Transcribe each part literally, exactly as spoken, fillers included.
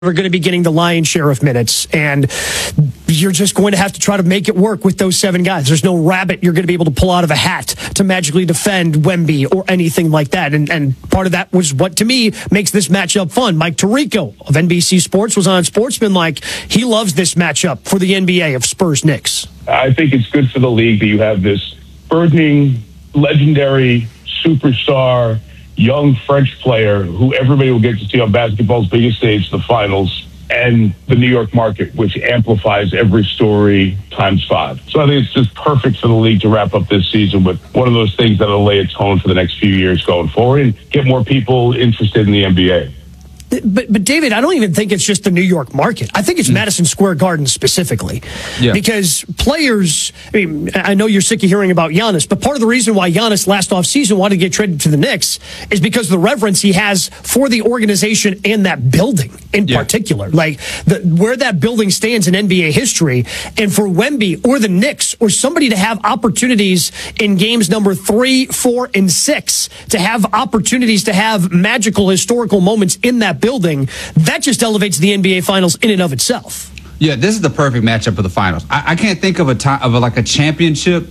are going to be getting the lion's share of minutes, and you're just going to have to try to make it work with those seven guys. There's no rabbit you're going to be able to pull out of a hat to magically defend Wemby or anything like that. And, and part of that was what, to me, makes this matchup fun. Mike Tirico of N B C Sports was on Sportsmanlike. He loves this matchup for the N B A of Spurs-Knicks. I think it's good for the league that you have this burgeoning, legendary superstar young French player who everybody will get to see on basketball's biggest stage, the finals, and the New York market, which amplifies every story times five. So I think it's just perfect for the league to wrap up this season with one of those things that'll lay a tone for the next few years going forward and get more people interested in the N B A. But, but David, I don't even think it's just the New York market. I think it's mm. Madison Square Garden specifically. Yeah. Because players, I mean, I know you're sick of hearing about Giannis, but part of the reason why Giannis last offseason wanted to get traded to the Knicks is because of the reverence he has for the organization and that building in yeah. particular. Like, the, where that building stands in N B A history, and for Wemby or the Knicks or somebody to have opportunities in games number three, four, and six, to have opportunities to have magical historical moments in that building, that just elevates the N B A Finals in and of itself. Yeah, this is the perfect matchup for the Finals. I, I can't think of a time of a, like a championship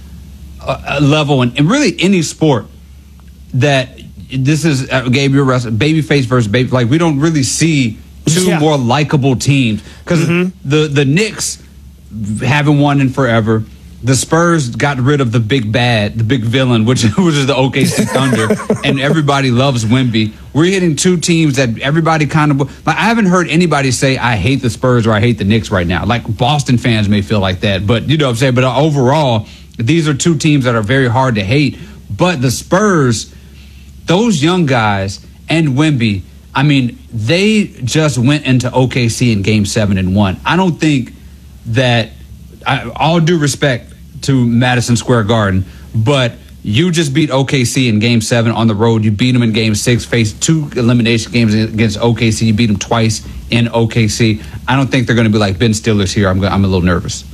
uh, level in, in really any sport that this is uh, Gabriel Russell, babyface versus baby. Like, we don't really see two yeah. more likable teams because mm-hmm. the the Knicks haven't won in forever. The Spurs got rid of the big bad, the big villain, which, which is the O K C Thunder, and everybody loves Wemby. We're hitting two teams that everybody kind of... Like, I haven't heard anybody say, I hate the Spurs or I hate the Knicks right now. Like, Boston fans may feel like that, but you know what I'm saying? But overall, these are two teams that are very hard to hate. But the Spurs, those young guys, and Wemby, I mean, they just went into O K C in Game seven and won. I don't think that... I, all due respect to Madison Square Garden, but you just beat O K C in Game seven on the road. You beat them in Game six, faced two elimination games against O K C. You beat them twice in O K C. I don't think they're going to be like Ben Stiller's here. I'm I'm a little nervous.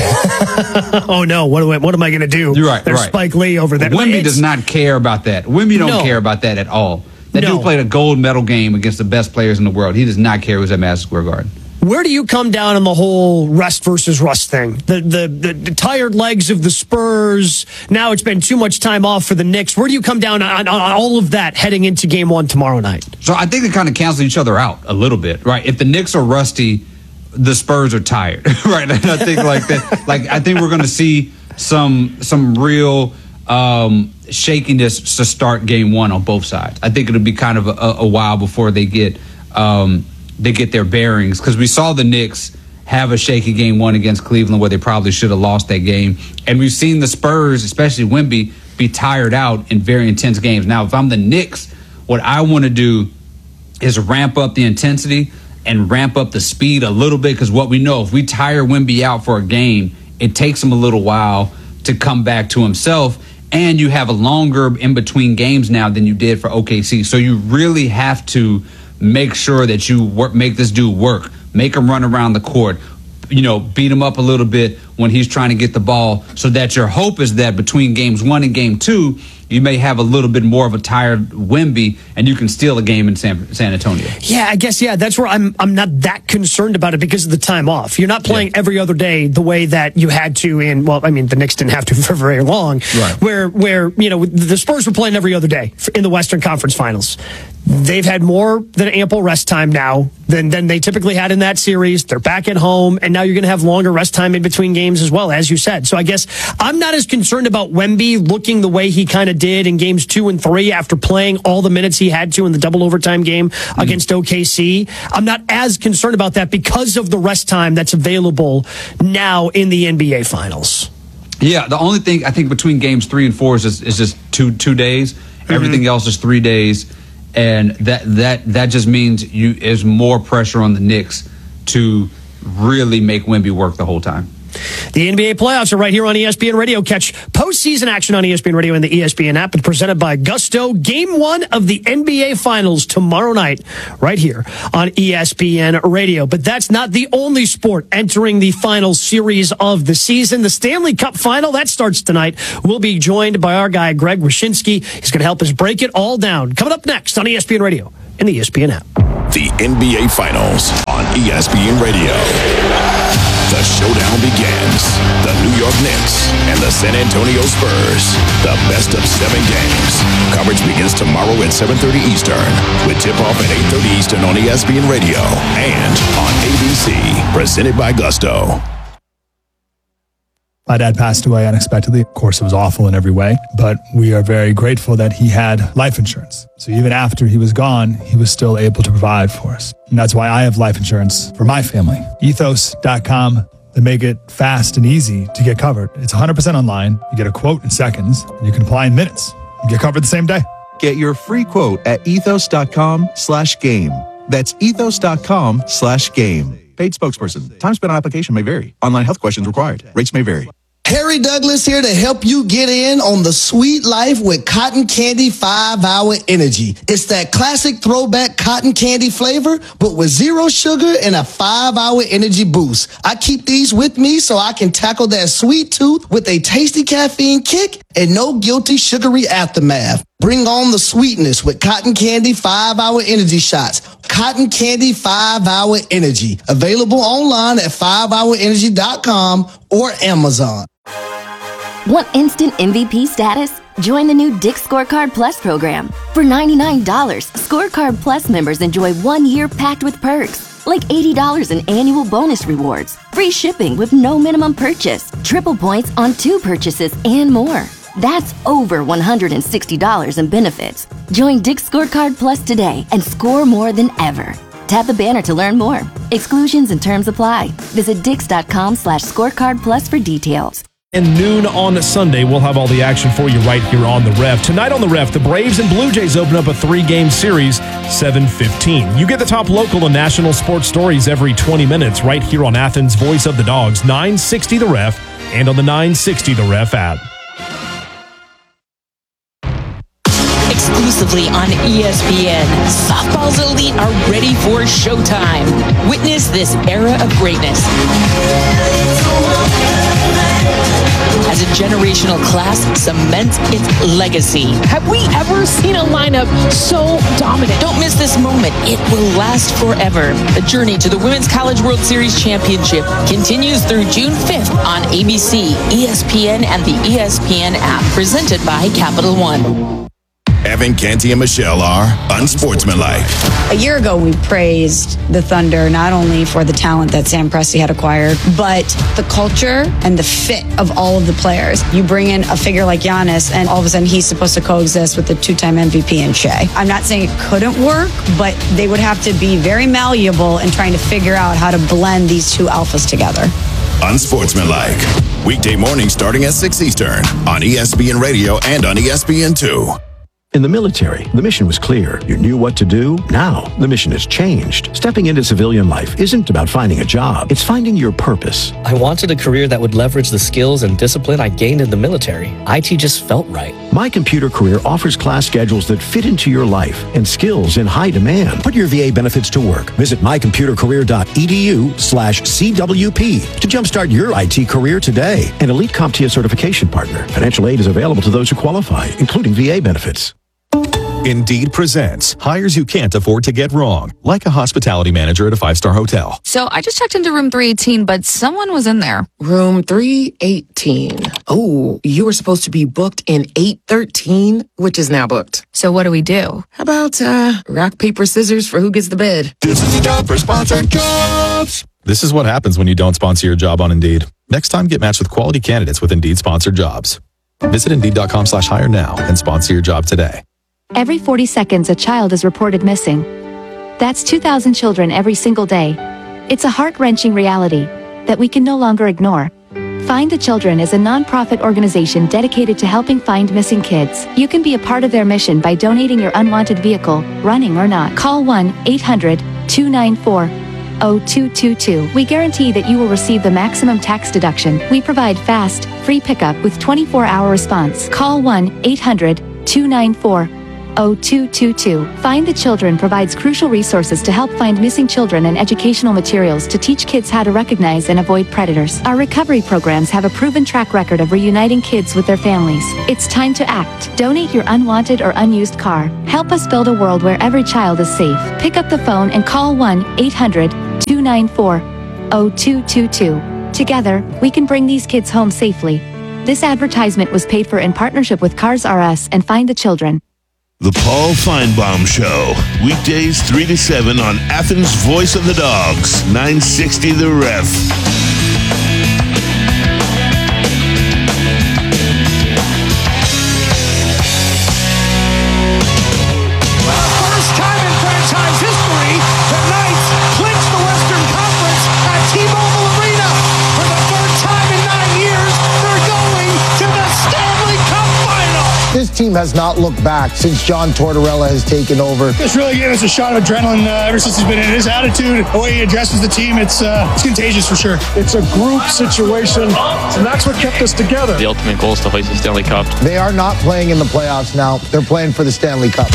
oh, no. What, do I, what am I going to do? You're right. There's right. Spike Lee over there. Wemby does not care about that. Wemby don't no. care about that at all. That no. dude played a gold medal game against the best players in the world. He does not care who's at Madison Square Garden. Where do you come down on the whole rest versus rust thing? The, the the the tired legs of the Spurs. Now it's been too much time off for the Knicks. Where do you come down on, on all of that heading into game one tomorrow night? So I think they kind of cancel each other out a little bit, right? If the Knicks are rusty, the Spurs are tired, right? And I think like that. Like I think we're going to see some some real um, shakiness to start game one on both sides. I think it'll be kind of a, a while before they get. Um, they get their bearings, because we saw the Knicks have a shaky game one against Cleveland where they probably should have lost that game. And we've seen the Spurs, especially Wemby, be tired out in very intense games. Now, if I'm the Knicks, what I want to do is ramp up the intensity and ramp up the speed a little bit, because what we know, if we tire Wemby out for a game, it takes him a little while to come back to himself. And you have a longer in-between games now than you did for O K C. So you really have to make sure that you work, make this dude work, make him run around the court, you know, beat him up a little bit when he's trying to get the ball, so that your hope is that between games one and game two, you may have a little bit more of a tired Wemby and you can steal a game in San, San Antonio. Yeah, I guess, yeah, that's where I'm I'm not that concerned about it because of the time off. You're not playing yeah. every other day the way that you had to in, well, I mean, the Knicks didn't have to for very long, right. where, where you know, the Spurs were playing every other day in the Western Conference Finals. They've had more than ample rest time now than, than they typically had in that series. They're back at home, and now you're going to have longer rest time in between games as well, as you said. So I guess I'm not as concerned about Wemby looking the way he kind of did in games two and three after playing all the minutes he had to in the double overtime game mm. against O K C. I'm not as concerned about that because of the rest time that's available now in the N B A Finals. Yeah, the only thing I think between games three and four is just, is just two two days. Mm-hmm. Everything else is three days. And that that that just means you is more pressure on the Knicks to really make Wemby work the whole time. The N B A playoffs are right here on E S P N Radio. Catch postseason action on E S P N Radio and the E S P N app. It's presented by Gusto. Game one of the N B A Finals tomorrow night right here on E S P N Radio. But that's not the only sport entering the final series of the season. The Stanley Cup Final, that starts tonight. We'll be joined by our guy, Greg Wyshynski. He's going to help us break it all down. Coming up next on E S P N Radio and the E S P N app. the N B A Finals on E S P N Radio. The showdown begins. The New York Knicks and the San Antonio Spurs. The best of seven games. Coverage begins tomorrow at seven thirty Eastern with tip-off at eight thirty Eastern on E S P N Radio and on A B C. Presented by Gusto. My dad passed away unexpectedly. Of course, it was awful in every way, but we are very grateful that he had life insurance. So even after he was gone, he was still able to provide for us. And that's why I have life insurance for my family. ethos dot com. They make it fast and easy to get covered. It's one hundred percent online. You get a quote in seconds, and you can apply in minutes. You get covered the same day. Get your free quote at ethos dot com slash game. That's ethos dot com slash game. Paid spokesperson. Time spent on application may vary. Online health questions required. Rates may vary. Harry Douglas here to help you get in on the sweet life with Cotton Candy five hour Energy. It's that classic throwback cotton candy flavor, but with zero sugar and a five hour energy boost. I keep these with me so I can tackle that sweet tooth with a tasty caffeine kick and no guilty sugary aftermath. Bring on the sweetness with Cotton Candy five hour Energy shots. Cotton Candy five hour Energy. Available online at five hour energy dot com or Amazon. Want instant M V P status? Join the new Dick's Scorecard Plus program. For ninety-nine dollars, Scorecard Plus members enjoy one year packed with perks, like eighty dollars in annual bonus rewards, free shipping with no minimum purchase, triple points on two purchases, and more. That's over one hundred sixty dollars in benefits. Join Dick's Scorecard Plus today and score more than ever. Tap the banner to learn more. Exclusions and terms apply. Visit dix dot com slash scorecard plus for details. And noon on Sunday, we'll have all the action for you right here on The Ref. Tonight on The Ref, the Braves and Blue Jays open up a three-game series, seven fifteen. You get the top local and national sports stories every twenty minutes right here on Athens' Voice of the Dogs, nine sixty The Ref, and on the nine sixty The Ref app. Exclusively on E S P N, softball's elite are ready for showtime. Witness this era of greatness as a generational class cements its legacy. Have we ever seen a lineup so dominant? Don't miss this moment. It will last forever. The journey to the Women's College World Series Championship continues through June fifth on A B C, E S P N, and the E S P N app, presented by Capital One. Evan Canty and Michelle are unsportsmanlike. A year ago, we praised the Thunder not only for the talent that Sam Presti had acquired, but the culture and the fit of all of the players. You bring in a figure like Giannis, and all of a sudden he's supposed to coexist with the two-time M V P in Shea. I'm not saying it couldn't work, but they would have to be very malleable in trying to figure out how to blend these two alphas together. Unsportsmanlike. Weekday morning starting at six Eastern on E S P N Radio and on E S P N two. In the military, the mission was clear. You knew what to do. Now, the mission has changed. Stepping into civilian life isn't about finding a job. It's finding your purpose. I wanted a career that would leverage the skills and discipline I gained in the military. I T just felt right. My Computer Career offers class schedules that fit into your life and skills in high demand. Put your V A benefits to work. Visit my computer career dot e d u slash C W P to jumpstart your I T career today. An Elite CompTIA certification partner. Financial aid is available to those who qualify, including V A benefits. Indeed presents hires you can't afford to get wrong, like a hospitality manager at a five-star hotel. So I just checked into room three eighteen, but someone was in there. Room three eighteen. Oh, you were supposed to be booked in eight thirteen, which is now booked. So what do we do? How about uh, rock, paper, scissors for who gets the bid? This is the job for sponsored jobs. This is what happens when you don't sponsor your job on Indeed. Next time, get matched with quality candidates with Indeed sponsored jobs. Visit Indeed dot com slash hire now and sponsor your job today. Every forty seconds, a child is reported missing. That's two thousand children every single day. It's a heart-wrenching reality that we can no longer ignore. Find the Children is a non-profit organization dedicated to helping find missing kids. You can be a part of their mission by donating your unwanted vehicle, running or not. Call one eight hundred two nine four oh two two two. We guarantee that you will receive the maximum tax deduction. We provide fast, free pickup with twenty-four hour response. Call one eight hundred two nine four oh two two two. Find the Children provides crucial resources to help find missing children and educational materials to teach kids how to recognize and avoid predators. Our recovery programs have a proven track record of reuniting kids with their families. It's time to act. Donate your unwanted or unused car. Help us build a world where every child is safe. Pick up the phone and call one eight hundred two nine four oh two two two. Together, we can bring these kids home safely. This advertisement was paid for in partnership with Cars R Us and Find the Children. The Paul Feinbaum Show, weekdays three to seven on Athens' Voice of the Dogs, nine sixty The Ref. This team has not looked back since John Tortorella has taken over. This really gave us a shot of adrenaline uh, ever since he's been in. His attitude, the way he addresses the team, it's uh, it's contagious for sure. It's a group situation, and that's what kept us together. The ultimate goal is to hoist the Stanley Cup. They are not playing in the playoffs now. They're playing for the Stanley Cup.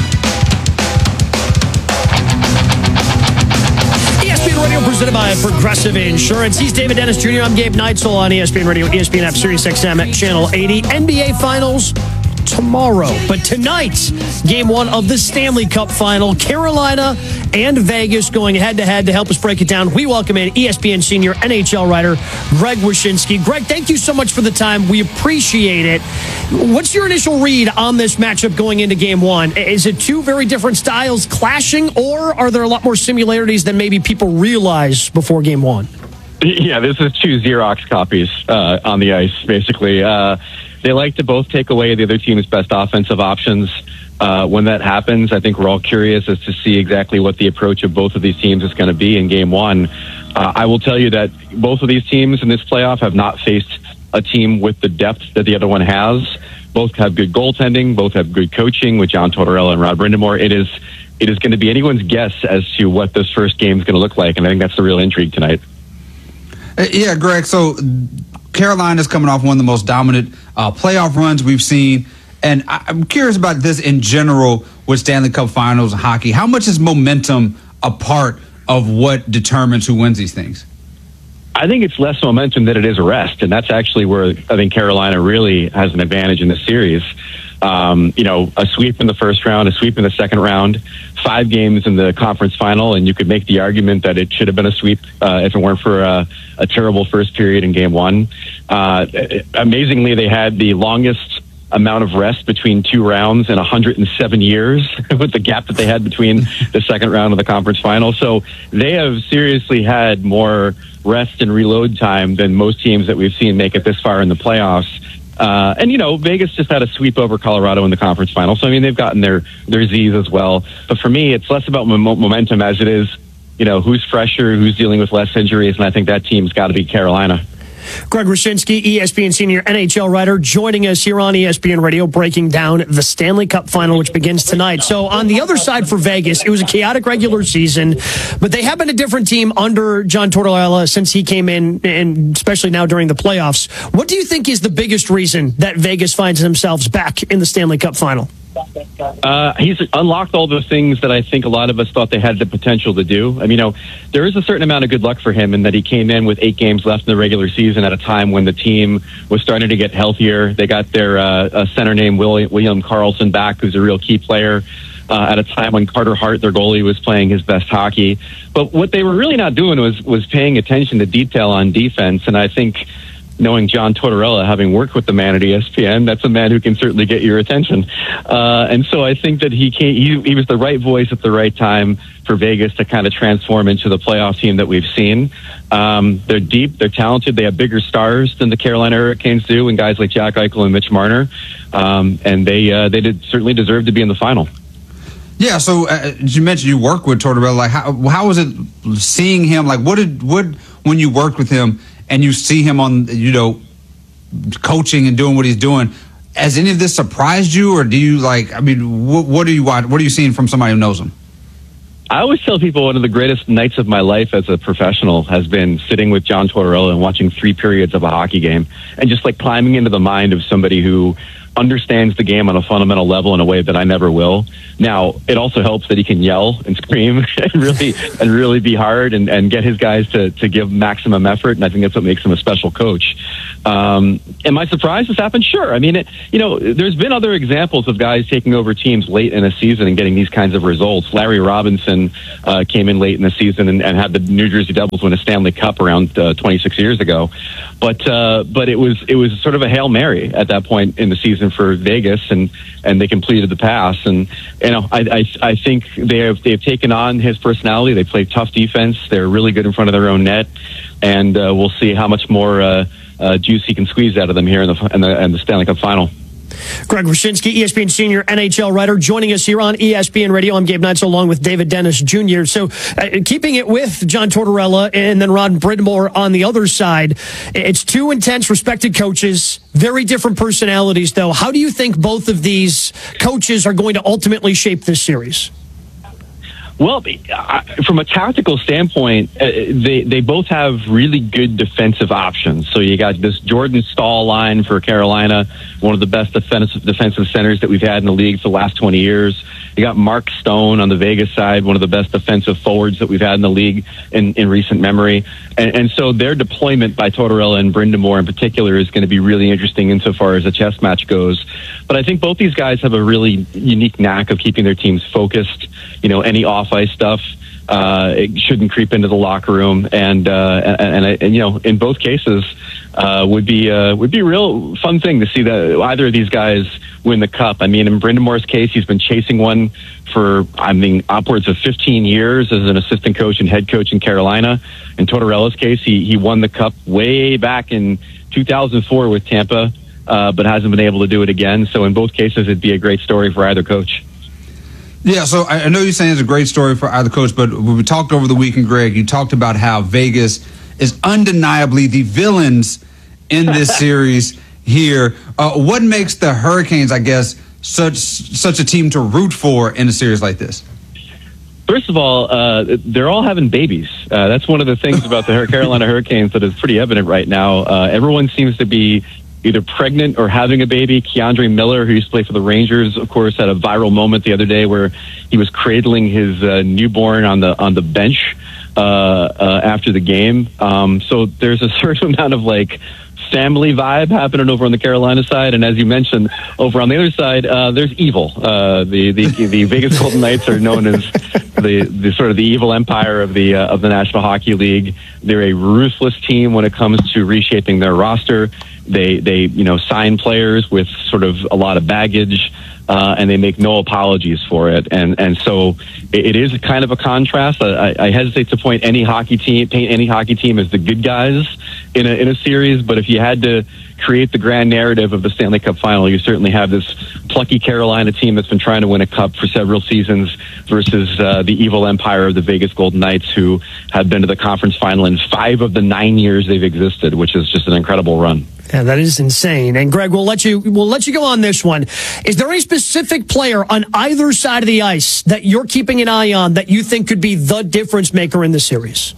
E S P N Radio presented by Progressive Insurance. He's David Dennis Junior I'm Gabe Neitzel on E S P N Radio, E S P N app, Sirius X M at Channel eighty. N B A Finals tomorrow. But tonight, game one of the Stanley Cup Final, Carolina and Vegas going head-to-head. To help us break it down, we welcome in E S P N senior N H L writer Greg Wyshynski. Greg, thank you so much for the time. We appreciate it. What's your initial read on this matchup going into game one? Is it two very different styles clashing, or are there a lot more similarities than maybe people realize before game one? Yeah, this is two Xerox copies uh, on the ice, basically. Uh, they like to both take away the other team's best offensive options. Uh, when that happens, I think we're all curious as to see exactly what the approach of both of these teams is going to be in game one. Uh, I will tell you that both of these teams in this playoff have not faced a team with the depth that the other one has. Both have good goaltending. Both have good coaching with John Tortorella and Rod Brind'Amour. It is it is going to be anyone's guess as to what this first game is going to look like, and I think that's the real intrigue tonight. Yeah, Greg, so Carolina's coming off one of the most dominant uh, playoff runs we've seen. And I- I'm curious about this in general with Stanley Cup Finals and hockey. How much is momentum a part of what determines who wins these things? I think it's less momentum than it is rest, and that's actually where I think Carolina really has an advantage in this series. Um, you know, a sweep in the first round, a sweep in the second round, five games in the conference final, and you could make the argument that it should have been a sweep uh, if it weren't for a, a terrible first period in game one. Uh, amazingly, they had the longest amount of rest between two rounds in one hundred seven years with the gap that they had between the second round of the conference final. So they have seriously had more rest and reload time than most teams that we've seen make it this far in the playoffs. Uh, and, you know, Vegas just had a sweep over Colorado in the conference final. So, I mean, they've gotten their, their Z's as well. But for me, it's less about mom- momentum as it is, you know, who's fresher, who's dealing with less injuries. And I think that team's got to be Carolina. Greg Wyshynski, E S P N senior N H L writer, joining us here on E S P N Radio, breaking down the Stanley Cup Final, which begins tonight. So on the other side for Vegas, it was a chaotic regular season, but they have been a different team under John Tortorella since he came in, and especially now during the playoffs. What do you think is the biggest reason that Vegas finds themselves back in the Stanley Cup Final? Uh, he's unlocked all the things that I think a lot of us thought they had the potential to do. I mean, you know, there is a certain amount of good luck for him in that he came in with eight games left in the regular season at a time when the team was starting to get healthier. They got their uh, center named William, William Karlsson back, who's a real key player, uh, at a time when Carter Hart, their goalie, was playing his best hockey. But what they were really not doing was was paying attention to detail on defense, and I think knowing John Tortorella, having worked with the man at E S P N, that's a man who can certainly get your attention. Uh, and so I think that he, came, he he was the right voice at the right time for Vegas to kind of transform into the playoff team that we've seen. Um, they're deep, they're talented, they have bigger stars than the Carolina Hurricanes do, and guys like Jack Eichel and Mitch Marner. Um, and they uh, they did certainly deserve to be in the final. Yeah, so uh, you mentioned you worked with Tortorella. Like, how how was it seeing him? Like, what did what when you worked with him and you see him on, you know, coaching and doing what he's doing? Has any of this surprised you, or do you like? I mean, what, what are you what are you seeing from somebody who knows him? I always tell people one of the greatest nights of my life as a professional has been sitting with John Tortorella and watching three periods of a hockey game and just like climbing into the mind of somebody who understands the game on a fundamental level in a way that I never will. Now, it also helps that he can yell and scream and really and really be hard and, and get his guys to, to give maximum effort, and I think that's what makes him a special coach. Um, am I surprised this happened? Sure. I mean, it, you know, there's been other examples of guys taking over teams late in a season and getting these kinds of results. Larry Robinson uh, came in late in the season and, and had the New Jersey Devils win a Stanley Cup around uh, twenty-six years ago. But uh, but it was it was sort of a Hail Mary at that point in the season for Vegas, and, and they completed the pass. And you know, I I, I think they have they've taken on his personality. They play tough defense. They're really good in front of their own net, and uh, we'll see how much more uh, uh, juice he can squeeze out of them here in the in the, in the Stanley Cup final. Greg Wyshynski, E S P N senior N H L writer, joining us here on E S P N Radio. I'm Gabe Neitzel along with David Dennis Junior So uh, keeping it with John Tortorella and then Ron Brind'Amour on the other side, it's two intense, respected coaches, very different personalities, though. How do you think both of these coaches are going to ultimately shape this series? Well, from a tactical standpoint, uh, they they both have really good defensive options. So you got this Jordan Staal line for Carolina, one of the best defensive defensive centers that we've had in the league for the last twenty years. You got Mark Stone on the Vegas side, one of the best defensive forwards that we've had in the league in, in recent memory. And, and so their deployment by Tortorella and Brind'Amour in particular is going to be really interesting insofar as a chess match goes. But I think both these guys have a really unique knack of keeping their teams focused. You know, any off-ice stuff, uh, it shouldn't creep into the locker room. And, uh, and, and, and, you know, in both cases, uh, would be, uh, would be a real fun thing to see that either of these guys win the cup. I mean, in Brind'Amour's case, he's been chasing one for, I mean, upwards of fifteen years as an assistant coach and head coach in Carolina. In Tortorella's case, he, he won the cup way back in two thousand four with Tampa, uh, but hasn't been able to do it again. So in both cases, it'd be a great story for either coach. Yeah, so I know you're saying it's a great story for either coach, but when we talked over the weekend, Greg, you talked about how Vegas is undeniably the villains in this series here. Uh, what makes the Hurricanes, I guess, such such a team to root for in a series like this? First of all, uh, they're all having babies. Uh, that's one of the things about the Carolina Hurricanes that is pretty evident right now. Uh, everyone seems to be either pregnant or having a baby. Keandre Miller, who used to play for the Rangers, of course, had a viral moment the other day where he was cradling his uh, newborn on the on the bench uh, uh, after the game. Um, so there's a certain amount of like family vibe happening over on the Carolina side, and as you mentioned, over on the other side, uh, there's evil. Uh, the the the Vegas Golden Knights are known as the the sort of the evil empire of the uh, of the National Hockey League. They're a ruthless team when it comes to reshaping their roster. They they you know sign players with sort of a lot of baggage, uh, and they make no apologies for it. And and so it, it is kind of a contrast. I, I hesitate to point any hockey team paint any hockey team as the good guys in a in a series, but if you had to create the grand narrative of the Stanley Cup final, you certainly have this plucky Carolina team that's been trying to win a cup for several seasons versus uh, the evil empire of the Vegas Golden Knights, who have been to the conference final in five of the nine years they've existed, which is just an incredible run. Yeah, that is insane. And Greg, we'll let you we'll let you go on this one. Is there any specific player on either side of the ice that you're keeping an eye on that you think could be the difference maker in the series?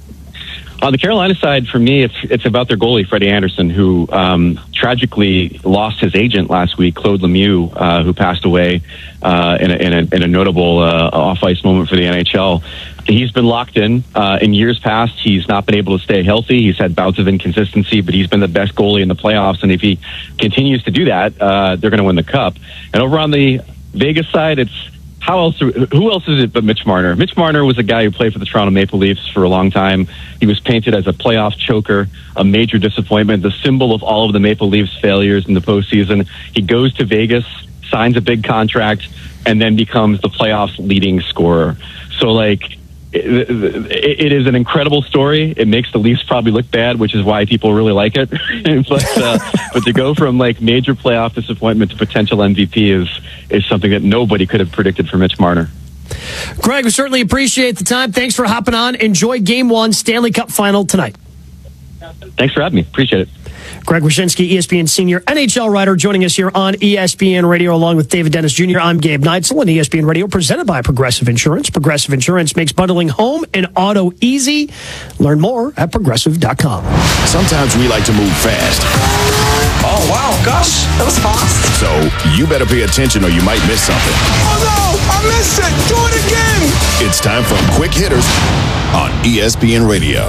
On the Carolina side, for me, it's it's about their goalie, Freddie Anderson, who um, tragically lost his agent last week, Claude Lemieux, uh, who passed away uh, in, a, in, a, in a notable uh, off-ice moment for the N H L. He's been locked in. Uh, in years past, he's not been able to stay healthy. He's had bouts of inconsistency, but he's been the best goalie in the playoffs. And if he continues to do that, uh, they're going to win the cup. And over on the Vegas side, it's how else? Who else is it but Mitch Marner? Mitch Marner was a guy who played for the Toronto Maple Leafs for a long time. He was painted as a playoff choker, a major disappointment, the symbol of all of the Maple Leafs' failures in the postseason. He goes to Vegas, signs a big contract, and then becomes the playoffs leading scorer. So, like, it, it is an incredible story. It makes the Leafs probably look bad, which is why people really like it. but uh, but to go from like major playoff disappointment to potential M V P is is something that nobody could have predicted for Mitch Marner. Greg, we certainly appreciate the time. Thanks for hopping on. Enjoy Game One Stanley Cup Final tonight. Thanks for having me. Appreciate it. Greg Wyshynski, E S P N senior N H L writer, joining us here on E S P N Radio along with David Dennis Junior I'm Gabe Neitzel, and E S P N Radio presented by Progressive Insurance. Progressive Insurance makes bundling home and auto easy. Learn more at progressive dot com. Sometimes we like to move fast. Oh, wow, gosh, that was fast. So you better pay attention or you might miss something. Oh, no, I missed it. Do it again. It's time for Quick Hitters on E S P N Radio.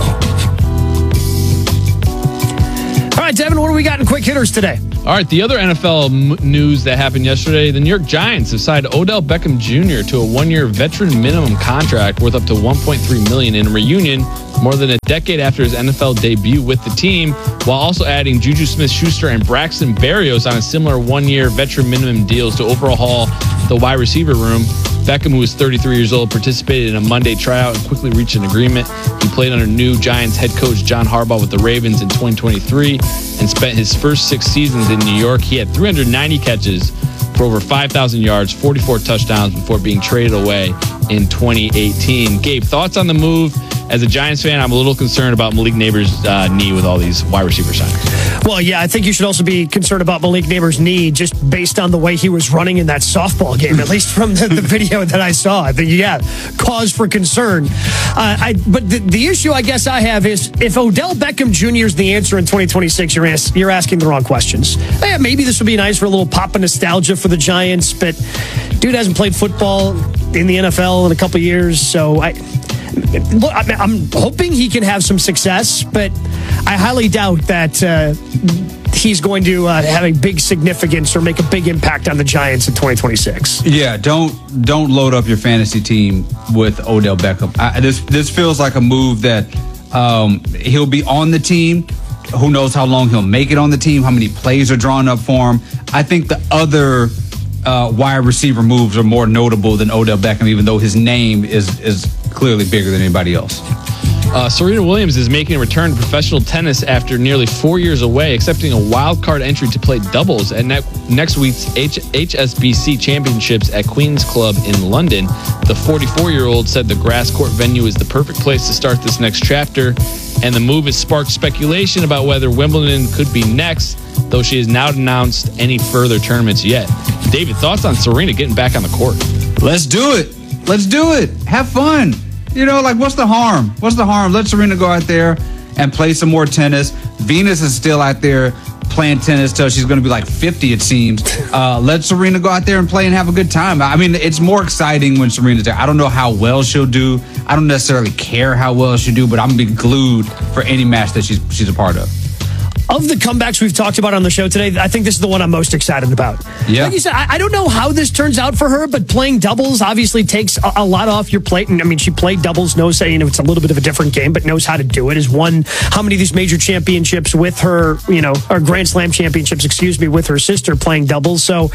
All right, Devin, what do we got in Quick Hitters today? All right, the other N F L m- news that happened yesterday, the New York Giants have signed Odell Beckham Junior to a one-year veteran minimum contract worth up to one point three million dollars in reunion, more than a decade after his N F L debut with the team, while also adding Juju Smith-Schuster and Braxton Berrios on a similar one-year veteran minimum deals to overhaul the wide receiver room. Beckham, who was thirty-three years old, participated in a Monday tryout and quickly reached an agreement. He played under new Giants head coach John Harbaugh with the Ravens in twenty twenty-three and spent his first six seasons in New York. He had three hundred ninety catches for over five thousand yards, forty-four touchdowns before being traded away in twenty eighteen. Gabe, thoughts on the move? As a Giants fan, I'm a little concerned about Malik Neighbors' uh, knee with all these wide receiver signings. Well, yeah, I think you should also be concerned about Malik Neighbors' knee just based on the way he was running in that softball game, at least from the, the video that I saw. I think, yeah, cause for concern. Uh, I, but the, the issue I guess I have is if Odell Beckham Junior is the answer in twenty twenty-six, you're, as, you're asking the wrong questions. Yeah, maybe this would be nice for a little pop of nostalgia for the Giants, but dude hasn't played football in the N F L in a couple years, so I... Look, I'm hoping he can have some success, but I highly doubt that uh, he's going to uh, have a big significance or make a big impact on the Giants in twenty twenty-six. Yeah, don't don't load up your fantasy team with Odell Beckham. I, this this feels like a move that um, he'll be on the team. Who knows how long he'll make it on the team? How many plays are drawn up for him? I think the other uh, wide receiver moves are more notable than Odell Beckham, even though his name is is clearly bigger than anybody else. Uh, Serena Williams is making a return to professional tennis after nearly four years away, accepting a wild card entry to play doubles at ne- next week's H- HSBC Championships at Queen's Club in London. The forty-four-year-old said the grass court venue is the perfect place to start this next chapter, and the move has sparked speculation about whether Wimbledon could be next, though she has not announced any further tournaments yet. David, thoughts on Serena getting back on the court? Let's do it. Let's do it. Have fun. You know, like, what's the harm? What's the harm? Let Serena go out there and play some more tennis. Venus is still out there playing tennis till she's going to be like fifty, it seems. Uh, let Serena go out there and play and have a good time. I mean, it's more exciting when Serena's there. I don't know how well she'll do. I don't necessarily care how well she'll do, but I'm going to be glued for any match that she's she's a part of. Of the comebacks we've talked about on the show today, I think this is the one I'm most excited about. Yeah. Like you said, I, I don't know how this turns out for her, but playing doubles obviously takes a, a lot off your plate. And I mean, she played doubles, knows that, you know, it's a little bit of a different game, but knows how to do it. Has won how many of these major championships with her, you know, or Grand Slam championships, excuse me, with her sister playing doubles. So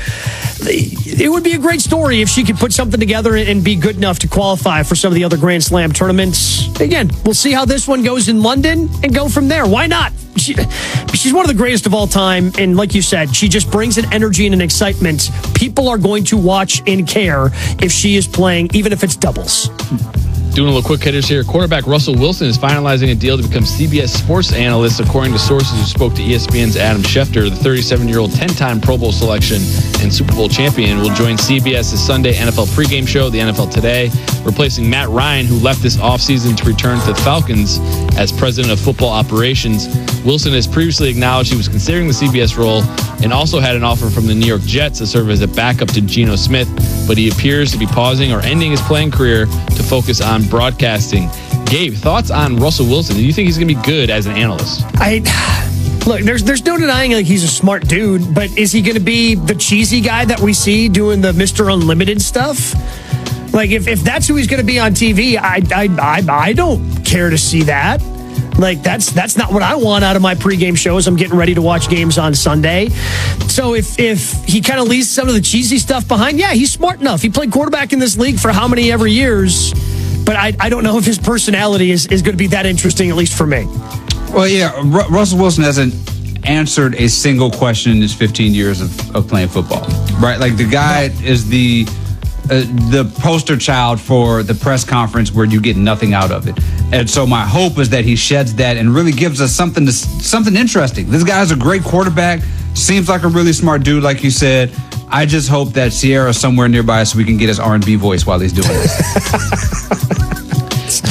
it would be a great story if she could put something together and be good enough to qualify for some of the other Grand Slam tournaments. Again, we'll see how this one goes in London and go from there. Why not? She, she's one of the greatest of all time, and like you said, she just brings an energy and an excitement. People are going to watch and care if she is playing, even if it's doubles. Doing a little quick hitters here. Quarterback Russell Wilson is finalizing a deal to become C B S sports analyst, according to sources who spoke to E S P N's Adam Schefter. The thirty-seven-year-old ten-time Pro Bowl selection and Super Bowl champion will join CBS's Sunday N F L pregame show, the N F L Today, replacing Matt Ryan, who left this offseason to return to the Falcons as president of football operations. Wilson has previously acknowledged he was considering the C B S role and also had an offer from the New York Jets to serve as a backup to Geno Smith, but he appears to be pausing or ending his playing career to focus on broadcasting. Gabe, thoughts on Russell Wilson? Do you think he's going to be good as an analyst? I look, there's there's no denying like he's a smart dude, but is he going to be the cheesy guy that we see doing the Mister Unlimited stuff? Like if, if that's who he's going to be on T V, I, I I I don't care to see that. Like that's that's not what I want out of my pregame shows. I'm getting ready to watch games on Sunday. So if if he kind of leaves some of the cheesy stuff behind, yeah, he's smart enough. He played quarterback in this league for how many ever years, but I, I don't know if his personality is, is going to be that interesting, at least for me. Well, yeah, R- Russell Wilson hasn't answered a single question in his fifteen years of, of playing football, right? Like the guy no. is the uh, the poster child for the press conference where you get nothing out of it. And so my hope is that he sheds that and really gives us something to, something interesting. This guy's a great quarterback, seems like a really smart dude, like you said. I just hope that Sierra's somewhere nearby so we can get his R and B voice while he's doing this. It's the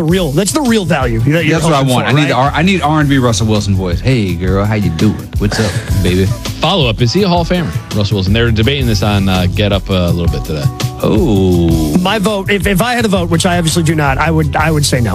the real that's the real value. That you're That's what I want. for, I need right? R, I need R and B Russell Wilson voice. Hey girl, how you doing? What's up, baby? Follow up: is he a Hall of Famer, Russell Wilson? They were debating this on uh, Get Up a little bit today. Oh, my vote. If, if I had a vote, which I obviously do not, I would I would say no.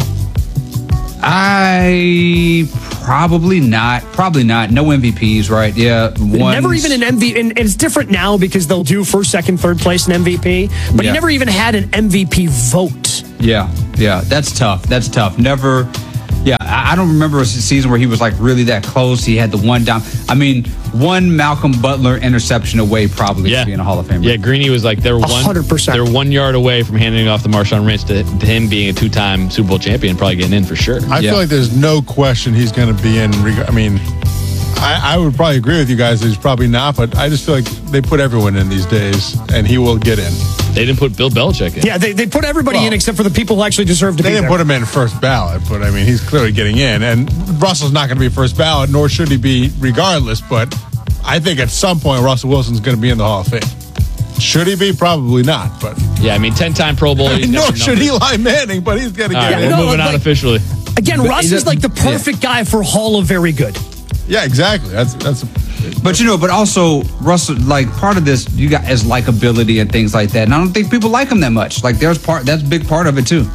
I probably not. Probably not. No M V Ps, right? Yeah. One's, never even an M V P. And it's different now because they'll do first, second, third place in M V P. But Yeah. he never even had an M V P vote. Yeah, yeah. That's tough. That's tough. Never. Yeah, I I don't remember a season where he was like really that close. He had the one down. I mean, one Malcolm Butler interception away probably Yeah. from being a Hall of Famer. Yeah, Greeny was like they're one hundred percent. They're one yard away from handing off the Marshawn Lynch to, to him being a two-time Super Bowl champion, probably getting in for sure. I Yeah. feel like there's no question he's going to be in. reg- I mean, I, I would probably agree with you guys that he's probably not, but I just feel like they put everyone in these days, and he will get in. They didn't put Bill Belichick in. Yeah, they, they put everybody Well, in except for the people who actually deserve to They be didn't there. put him in first ballot, but I mean, he's clearly getting in. And Russell's not going to be first ballot, nor should he be regardless, but I think at some point Russell Wilson's going to be in the Hall of Fame. Should he be? Probably not, but Yeah, I mean, ten-time Pro Bowl. he's got nor your should numbers. Eli Manning, but he's going to All get right, in. we're no, moving on like- officially. Again, But Russ is is it- like the perfect guy for Hall of Very Good. Yeah, exactly. That's that's. A, But you know, but also Russell, like part of this, you got as likability and things like that. And I don't think people like him that much. Like there's part that's a big part of it too.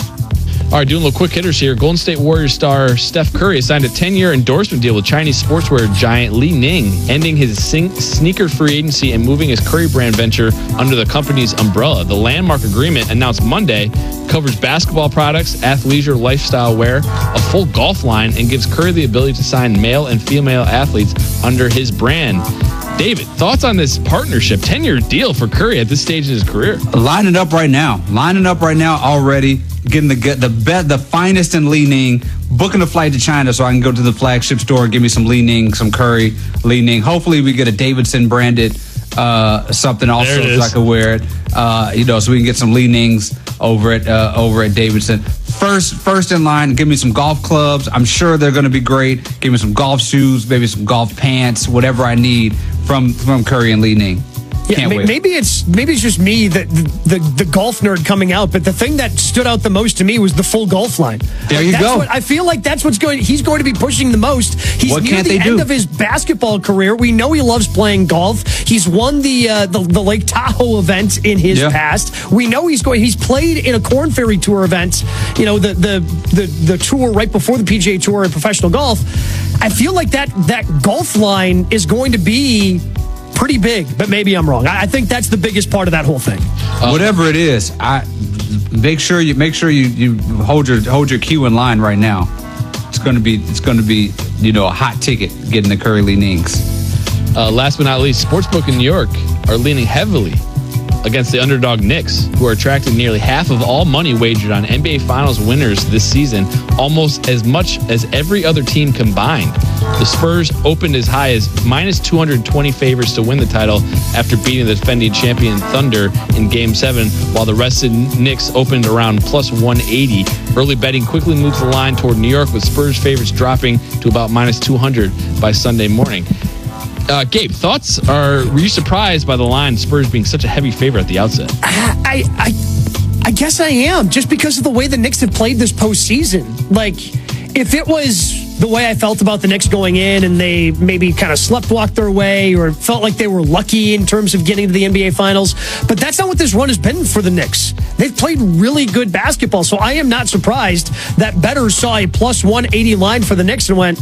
All right, doing a little quick hitters here. Golden State Warriors star Steph Curry has signed a ten-year endorsement deal with Chinese sportswear giant Li Ning, ending his sing- sneaker-free agency and moving his Curry brand venture under the company's umbrella. The landmark agreement, announced Monday, covers basketball products, athleisure lifestyle wear, a full golf line, and gives Curry the ability to sign male and female athletes under his brand. David, thoughts on this partnership? ten-year deal for Curry at this stage in his career. Lining up right now, lining up right now already, getting the the bet, the finest in Li Ning, booking a flight to China so I can go to the flagship store and give me some Li Ning, some Curry, Li Ning. Hopefully we get a Davidson branded uh, something also There it so I is. can wear it. Uh, you know, so we can get some Li Nings over at uh, over at Davidson. First, first in line, give me some golf clubs. I'm sure they're going to be great. Give me some golf shoes, maybe some golf pants, whatever I need from from Curry and Li Ning. Yeah, Can't may- wait. maybe it's maybe it's just me that the, the the golf nerd coming out, but the thing that stood out the most to me was the full golf line. There you that's go. What, I feel like that's what's going. He's going to be pushing the most. He's What near can't the they end do? of his basketball career. We know he loves playing golf. He's won the uh, the, the Lake Tahoe event in his Yeah. past. We know he's going. He's played in a Corn Ferry Tour event. You know the the the the tour right before the P G A Tour in professional golf. I feel like that that golf line is going to be pretty big, but maybe I'm wrong. I I think that's the biggest part of that whole thing. Whatever it is, I make sure you make sure you, you hold your hold your queue in line right now. It's gonna be it's gonna be you know a hot ticket getting the Curry Li Nings. Uh, last but not least, Sportsbook in New York are leaning heavily against the underdog Knicks, who are attracting nearly half of all money wagered on N B A Finals winners this season, almost as much as every other team combined. The Spurs opened as high as minus two hundred twenty favorites to win the title after beating the defending champion Thunder in Game seven, while the rested Knicks opened around plus one eighty. Early betting quickly moved the line toward New York, with Spurs favorites dropping to about minus two hundred by Sunday morning. Uh, Gabe, thoughts are, were you surprised by the line Spurs being such a heavy favorite at the outset? I, I, I guess I am, just because of the way the Knicks have played this postseason. Like, if it was the way I felt about the Knicks going in and they maybe kind of sleptwalked their way or felt like they were lucky in terms of getting to the N B A Finals, but that's not what this run has been for the Knicks. They've played really good basketball, so I am not surprised that bettors saw a plus one eighty line for the Knicks and went,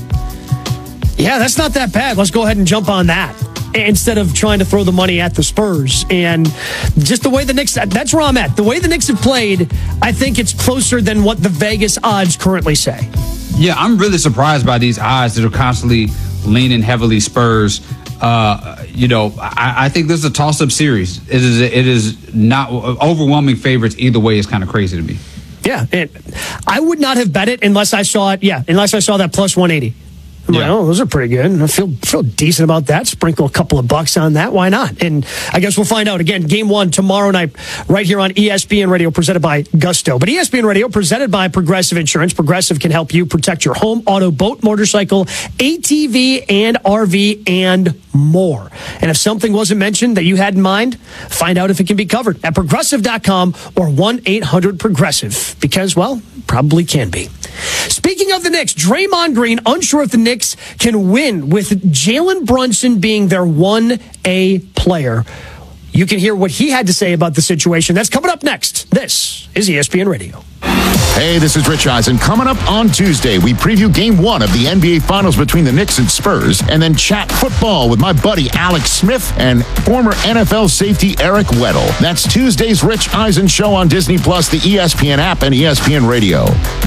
yeah, that's not that bad. Let's go ahead and jump on that instead of trying to throw the money at the Spurs. And just the way the Knicks, that's where I'm at. The way the Knicks have played, I think it's closer than what the Vegas odds currently say. Yeah, I'm really surprised by these odds that are constantly leaning heavily Spurs. Uh, you know, I, I think this is a toss-up series. It is. It is not overwhelming favorites either way. Is kind of crazy to me. Yeah, and I would not have bet it unless I saw it. Yeah, unless I saw that plus one eighty. I'm like, oh, those are pretty good. I feel feel decent about that. Sprinkle a couple of bucks on that. Why not? And I guess we'll find out. Again, game one tomorrow night right here on E S P N Radio, presented by Gusto. But E S P N Radio, presented by Progressive Insurance. Progressive can help you protect your home, auto, boat, motorcycle, A T V, and R V, and more. And if something wasn't mentioned that you had in mind, find out if it can be covered at progressive dot com or one eight hundred progressive, because, well, probably can be. Speaking of the Knicks, Draymond Green unsure if the Knicks can win with Jalen Brunson being their one A player. You can hear what he had to say about the situation. That's coming up next. This is E S P N Radio. Hey, this is Rich Eisen. Coming up on Tuesday, we preview game one of the N B A Finals between the Knicks and Spurs, and then chat football with my buddy Alex Smith and former N F L safety Eric Weddle. That's Tuesday's Rich Eisen Show on Disney Plus, the E S P N app, and E S P N Radio.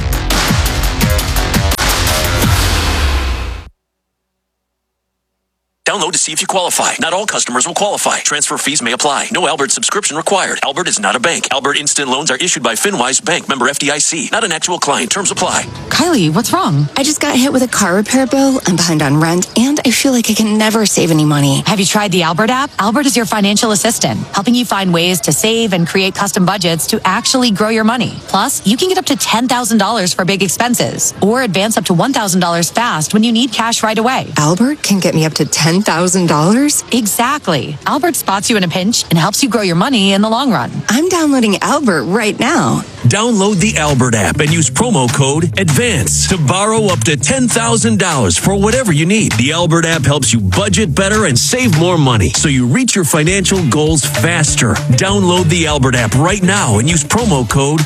Download to see if you qualify. Not all customers will qualify. Transfer fees may apply. No Albert subscription required. Albert is not a bank. Albert Instant Loans are issued by FinWise Bank, member F D I C. Not an actual client. Terms apply. Kylie, what's wrong? I just got hit with a car repair bill. I'm behind on rent, and I feel like I can never save any money. Have you tried the Albert app? Albert is your financial assistant, helping you find ways to save and create custom budgets to actually grow your money. Plus, you can get up to ten thousand dollars for big expenses, or advance up to one thousand dollars fast when you need cash right away. Albert can get me up to ten thousand dollars? Exactly. Albert spots you in a pinch and helps you grow your money in the long run. I'm downloading Albert right now. Download the Albert app and use promo code ADVANCE to borrow up to ten thousand dollars for whatever you need. The Albert app helps you budget better and save more money, so you reach your financial goals faster. Download the Albert app right now and use promo code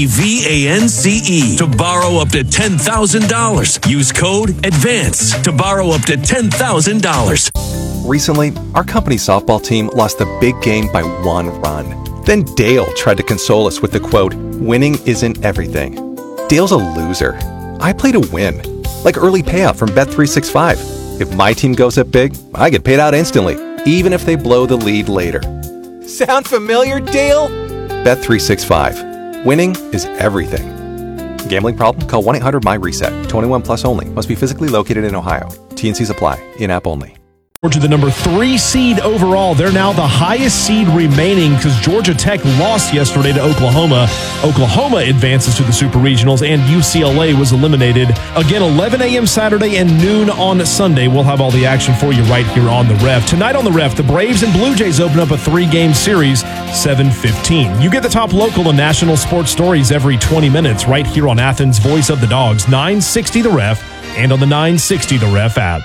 ADVANCE to borrow up to ten thousand dollars. Use code ADVANCE to borrow up to ten thousand dollars. Recently, our company softball team lost the big game by one run. Then Dale tried to console us with the quote, "Winning isn't everything." Dale's a loser. I play to win, like early payout from Bet three sixty-five. If my team goes up big, I get paid out instantly, even if they blow the lead later. Sound familiar, Dale? Bet three sixty-five. Winning is everything. Gambling problem? Call one eight hundred M Y reset. twenty-one plus only. Must be physically located in Ohio. T and Cs apply. In-app only. To the number three seed overall. They're now the highest seed remaining because Georgia Tech lost yesterday to Oklahoma. Oklahoma advances to the Super Regionals, and U C L A was eliminated. Again, eleven a.m. Saturday and noon on Sunday. We'll have all the action for you right here on The Ref. Tonight on The Ref, the Braves and Blue Jays open up a three-game series, seven fifteen. You get the top local and national sports stories every twenty minutes right here on Athens' Voice of the Dogs, nine sixty The Ref, and on the nine sixty The Ref app.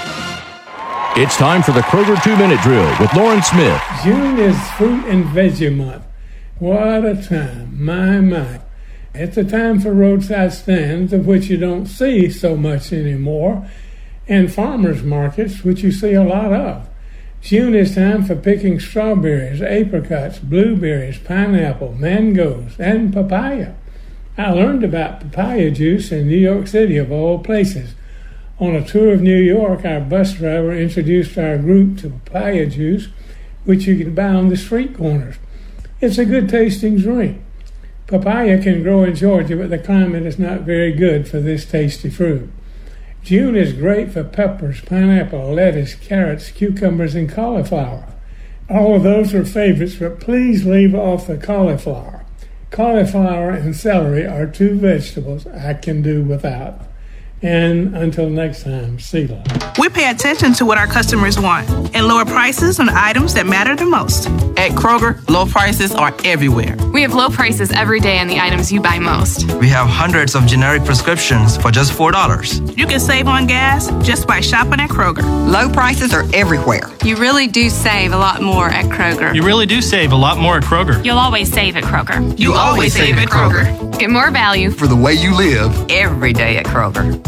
It's time for the Kroger two-minute drill with Lauren Smith. June is Fruit and Veggie Month. What a time, my, my. It's a time for roadside stands, of which you don't see so much anymore, and farmers markets, which you see a lot of. June is time for picking strawberries, apricots, blueberries, pineapple, mangoes, and papaya. I learned about papaya juice in New York City, of all places. On a tour of New York, our bus driver introduced our group to papaya juice, which you can buy on the street corners. It's a good tasting drink. Papaya can grow in Georgia, but the climate is not very good for this tasty fruit. June is great for peppers, pineapple, lettuce, carrots, cucumbers, and cauliflower. All of those are favorites, but please leave off the cauliflower. Cauliflower and celery are two vegetables I can do without. And until next time, Selah. We pay attention to what our customers want and lower prices on items that matter the most. At Kroger, low prices are everywhere. We have low prices every day on the items you buy most. We have hundreds of generic prescriptions for just four dollars. You can save on gas just by shopping at Kroger. Low prices are everywhere. You really do save a lot more at Kroger. You really do save a lot more at Kroger. You'll always save at Kroger. You, you always save at Kroger. Kroger. Get more value for the way you live every day at Kroger.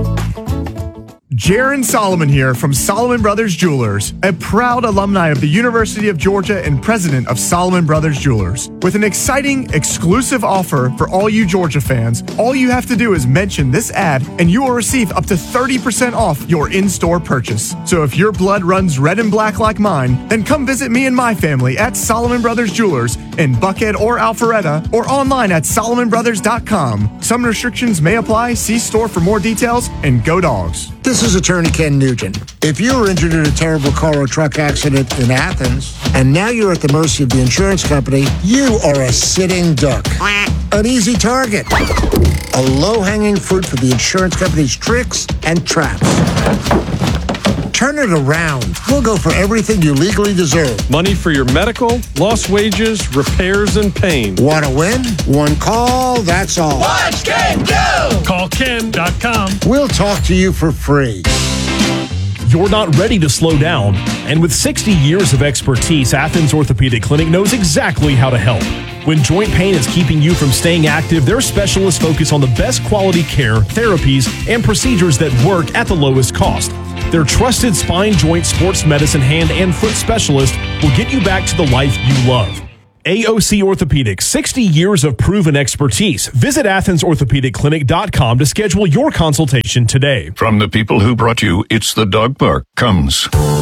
Jaron Solomon here from Solomon Brothers Jewelers, a proud alumni of the University of Georgia and president of Solomon Brothers Jewelers. With an exciting, exclusive offer for all you Georgia fans, all you have to do is mention this ad and you will receive up to thirty percent off your in-store purchase. So if your blood runs red and black like mine, then come visit me and my family at Solomon Brothers Jewelers in Buckhead or Alpharetta, or online at Solomon Brothers dot com. Some restrictions may apply. See store for more details, and go Dogs. This is Attorney Ken Nugent. If you were injured in a terrible car or truck accident in Athens, and now you're at the mercy of the insurance company, you are a sitting duck. An easy target. A low-hanging fruit for the insurance company's tricks and traps. Turn it around. We'll go for everything you legally deserve. Money for your medical, lost wages, repairs, and pain. Want to win? One call, that's all. Watch Ken go! Call Ken dot com. We'll talk to you for free. You're not ready to slow down. And with sixty years of expertise, Athens Orthopedic Clinic knows exactly how to help. When joint pain is keeping you from staying active, their specialists focus on the best quality care, therapies, and procedures that work at the lowest cost. Their trusted spine, joint, sports medicine, hand, and foot specialist will get you back to the life you love. A O C Orthopedics, sixty years of proven expertise. Visit Athens Orthopedic Clinic dot com to schedule your consultation today. From the people who brought you It's the Dog Park comes